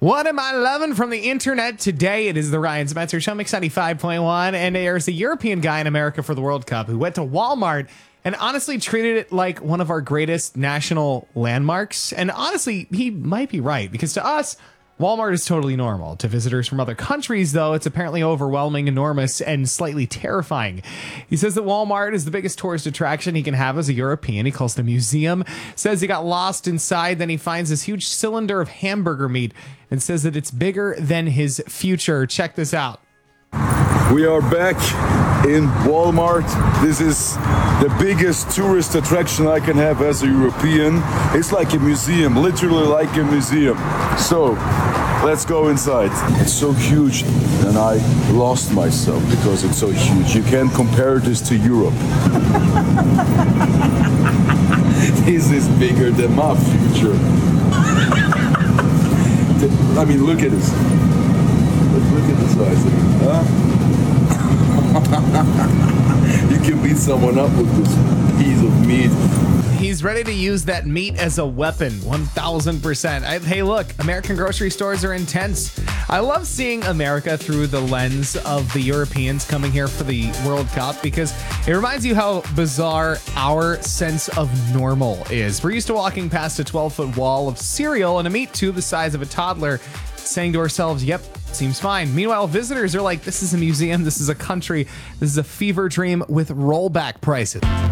What am I loving from the internet today? It is the Ryan Spencer Show, Mix 95.1, and there's a European guy in America for the World Cup who went to Walmart and honestly treated it like one of our greatest national landmarks. And honestly, he might be right, because to us, Walmart is totally normal. To visitors from other countries, though, it's apparently overwhelming, enormous, and slightly terrifying. He says that Walmart is the biggest tourist attraction he can have as a European. He calls it a museum, says he got lost inside, then he finds this huge cylinder of hamburger meat and says that it's bigger than his future. Check this out. We are back in Walmart. This is the biggest tourist attraction I can have as a European. It's like a museum, literally like a museum. So let's go inside. It's so huge and I lost myself because it's so huge. You can't compare this to Europe. This is bigger than my future. I mean, look at this. Look at the size of it. Huh? You can beat someone up with this piece of meat. He's ready to use that meat as a weapon, 1000%. Hey, look, American grocery stores are intense. I love seeing America through the lens of the Europeans coming here for the World Cup, because it reminds you how bizarre our sense of normal is. We're used to walking past a 12-foot wall of cereal and a meat tube the size of a toddler, saying to ourselves, yep, seems fine. Meanwhile, visitors are like, this is a museum, this is a country, this is a fever dream with rollback prices.